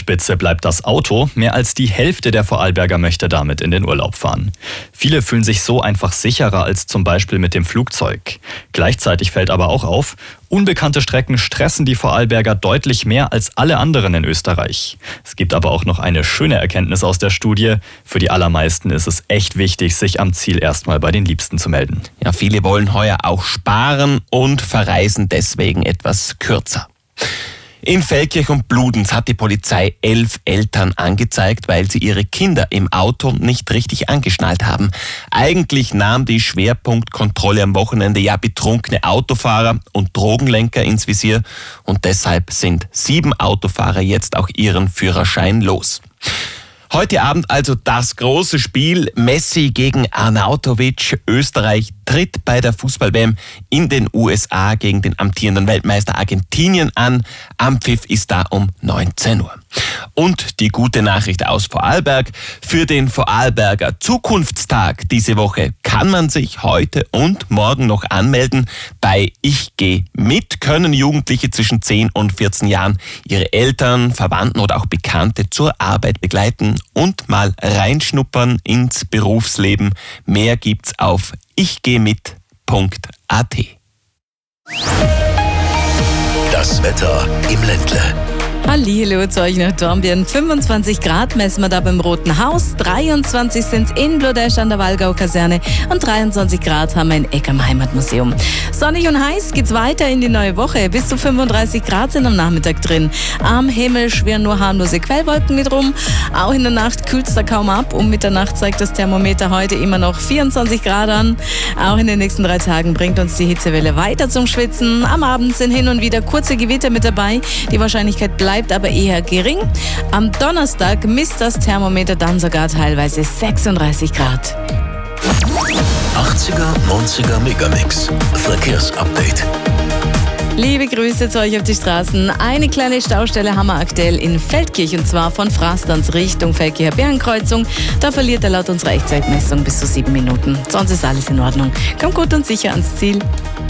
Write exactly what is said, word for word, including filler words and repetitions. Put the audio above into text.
Spitze bleibt das Auto. Mehr als die Hälfte der Vorarlberger möchte damit in den Urlaub fahren. Viele fühlen sich so einfach sicherer als zum Beispiel mit dem Flugzeug. Gleichzeitig fällt aber auch auf, unbekannte Strecken stressen die Vorarlberger deutlich mehr als alle anderen in Österreich. Es gibt aber auch noch eine schöne Erkenntnis aus der Studie. Für die allermeisten ist es echt wichtig, sich am Ziel erstmal bei den Liebsten zu melden. Ja, viele wollen heuer auch sparen und verreisen deswegen etwas kürzer. In Feldkirch und Bludenz hat die Polizei elf Eltern angezeigt, weil sie ihre Kinder im Auto nicht richtig angeschnallt haben. Eigentlich nahm die Schwerpunktkontrolle am Wochenende ja betrunkene Autofahrer und Drogenlenker ins Visier und deshalb sind sieben Autofahrer jetzt auch ihren Führerschein los. Heute Abend also das große Spiel Messi gegen Arnautovic. Österreich tritt bei der Fußball-W M in den U S A gegen den amtierenden Weltmeister Argentinien an. Am Pfiff ist da um neunzehn Uhr. Und die gute Nachricht aus Vorarlberg. Für den Vorarlberger Zukunftstag diese Woche kann man sich heute und morgen noch anmelden. Bei Ich geh mit können Jugendliche zwischen zehn und vierzehn Jahren ihre Eltern, Verwandten oder auch Bekannte zur Arbeit begleiten und mal reinschnuppern ins Berufsleben. Mehr gibt's auf ich geh mit punkt a t. Das Wetter im Ländle. Hallihallo zu euch nach Dornbirn. fünfundzwanzig Grad messen wir da beim Roten Haus, dreiundzwanzig sind es in Blodesch an der Wallgau-Kaserne und dreiundzwanzig Grad haben wir in Eck am Heimatmuseum. Sonnig und heiß geht's weiter in die neue Woche. Bis zu fünfunddreißig Grad sind am Nachmittag drin. Am Himmel schwirren nur harmlose Quellwolken mit rum. Auch in der Nacht kühlt's da kaum ab. Um Mitternacht zeigt das Thermometer heute immer noch vierundzwanzig Grad an. Auch in den nächsten drei Tagen bringt uns die Hitzewelle weiter zum Schwitzen. Am Abend sind hin und wieder kurze Gewitter mit dabei. Die Wahrscheinlichkeit bleibt bleibt aber eher gering. Am Donnerstag misst das Thermometer dann sogar teilweise sechsunddreißig Grad. achtziger, neunziger Megamix. Verkehrsupdate. Liebe Grüße zu euch auf die Straßen. Eine kleine Staustelle haben wir aktuell in Feldkirch und zwar von Frastanz Richtung Feldkircher Bärenkreuzung. Da verliert er laut unserer Echtzeitmessung bis zu sieben Minuten. Sonst ist alles in Ordnung. Kommt gut und sicher ans Ziel.